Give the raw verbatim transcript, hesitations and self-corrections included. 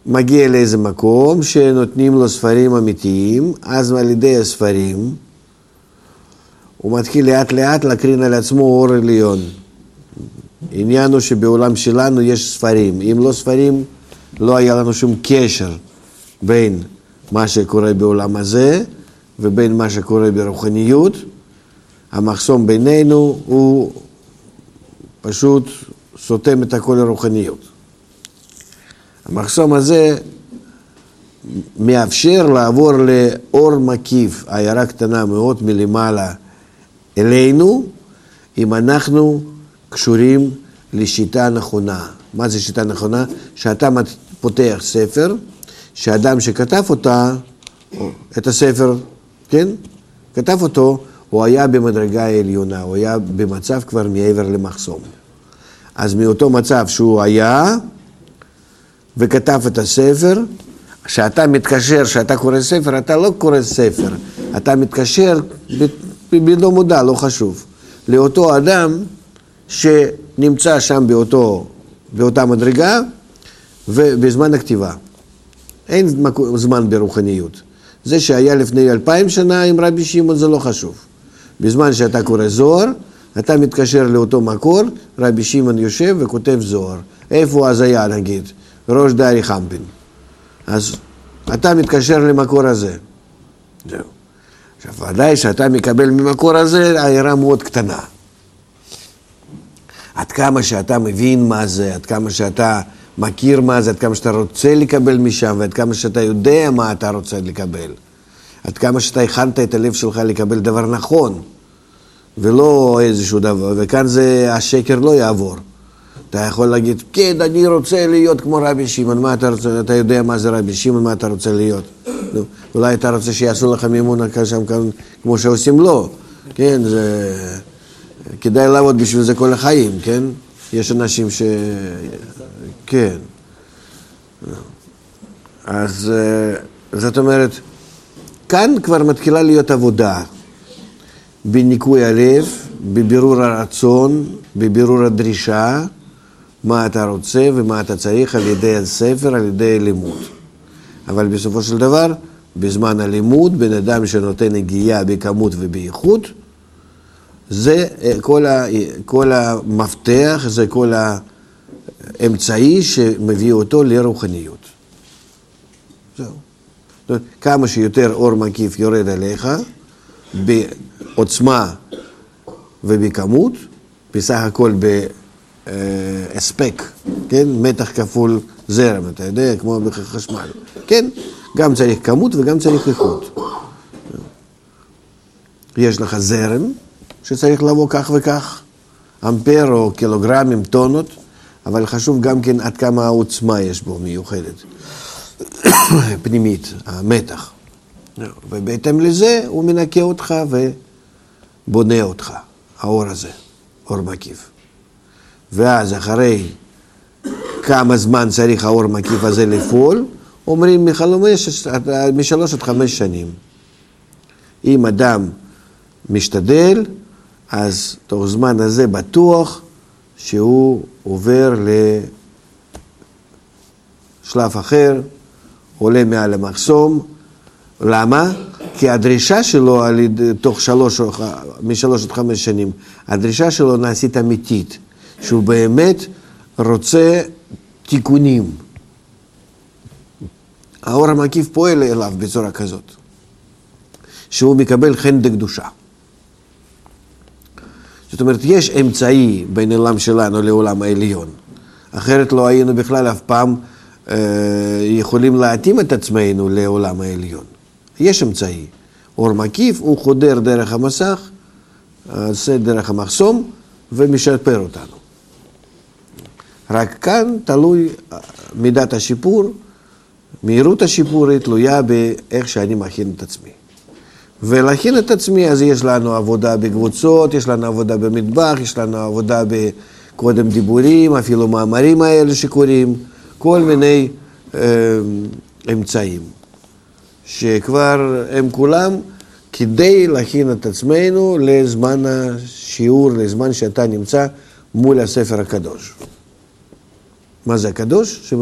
מגיע לאיזה מקום שנותנים לו ספרים אמיתיים, אז על ידי הספרים הוא מתחיל לאט לאט להקרין על עצמו אור עליון. העניין הוא שבעולם שלנו יש ספרים. אם לא ספרים, לא היה לנו שום קשר בין מה שקורה בעולם הזה ובין מה שקורה ברוחניות. המחסום בינינו הוא פשוט סותם את הכל לרוחניות. המחסום הזה מאפשר לעבור לאור מקיף, עיירה קטנה מאוד מלמעלה אלינו, אם אנחנו קשורים לשיטה נכונה. מה זה שיטה נכונה? שאתה פותח ספר, שאדם שכתב אותה, את הספר, כן? כתב אותו, הוא היה במדרגה העליונה, הוא היה במצב כבר מעבר למחסום. אז מאותו מצב שהוא היה, וכתב את הספר, כשאתה מתקשר, כשאתה קורא ספר, אתה לא קורא ספר, אתה מתקשר בלא מודע, לא חשוב, לאותו אדם שנמצא שם באותו, באותה מדרגה, ובזמן הכתיבה. אין זמן ברוחניות. זה שהיה לפני אלפיים שנה עם רבי שמעון זה לא חשוב. בזמן שאתה קורא זוהר, אתה מתקשר לאותו מקור, רבי שמעון יושב וכותב זוהר. איפה אז היה נגיד? ראש דארי חמפין. אז אתה מתקשר למקור הזה. זהו. עכשיו, ודאי שאתה מקבל ממקור הזה, העירה מאוד קטנה. עד כמה שאתה מבין מה זה, עד כמה שאתה מכיר מה זה, עד כמה שאתה רוצה לקבל משם, ועד כמה שאתה יודע מה אתה רוצה לקבל. עד כמה שאתה הכנת את הלב שלך לקבל דבר נכון, ולא איזשהו דבר, וכאן זה, השקר לא יעבור. אתה יכול להגיד, כן, אני רוצה להיות כמו רבי שמעון, מה אתה רוצה, אתה יודע מה זה רבי שמעון, מה אתה רוצה להיות? אולי אתה רוצה שיעשו לך מימון שם כמו שעושים לו, כן, זה... כדאי לעבוד בשביל זה כל החיים, כן? יש אנשים ש... כן. אז זאת אומרת, כאן כבר מתחילה להיות עבודה, בניקוי הלב, בבירור הרצון, בבירור הדרישה, מה אתה רוצה ומה אתה צריך על ידי הספר, על ידי לימוד. אבל בסופו של דבר, בזמן הלימוד, בן אדם שנותן נגיעה בכמות ובאיכות, זה כל, ה, כל המפתח, זה כל האמצעי שמביא אותו לרוחניות. זהו. כמה שיותר אור מקיף יורד עליך, בעוצמה ובכמות, בסך הכל באספק, כן? מתח כפול זרם, אתה יודע, כמו בחשמל. כן? גם צריך כמות וגם צריך איכות. יש לך זרם, שצריך לבוא כך וכך, אמפר או קילוגרמים, טונות, אבל חשוב גם כן עד כמה העוצמה יש בו מיוחדת, פנימית, המתח. ובהתאם לזה הוא מנקה אותך ובונה אותך, האור הזה, אור מקיף. ואז אחרי כמה זמן צריך האור מקיף הזה לפעול, אומרים מחלומש, משלוש עד חמש שנים. אם אדם משתדל, אז תוך זמן הזה בטוח שהוא עובר לשלב אחר, עולה מעל המחסום. למה? כי הדרישה שלו, תוך שלוש, משלוש עד חמש שנים, הדרישה שלו נעשית אמיתית, שהוא באמת רוצה תיקונים. האור המקיף פועל אליו בצורה כזאת, שהוא מקבל חן דקדושה. זאת אומרת, יש אמצעי בין העולם שלנו לעולם העליון. אחרת לא היינו בכלל אף פעם אה, יכולים להתאים את עצמנו לעולם העליון. יש אמצעי. אור מקיף, הוא חודר דרך המסך, עושה דרך המחסום, ומשפר אותנו. רק כאן תלוי מידת השיפור, מהירות השיפור היא תלויה באיך שאני מכין את עצמי. ולהכין את עצמי, אז יש לנו עבודה בקבוצות, יש לנו עבודה במטבח, יש לנו עבודה בקודם דיבורים, אפילו מאמרים האלה שקוראים, כל מיני אה, אמצעים, שכבר הם כולם כדי להכין את עצמנו לזמן השיעור, לזמן שאתה נמצא מול הספר הקדוש. מה זה הקדוש?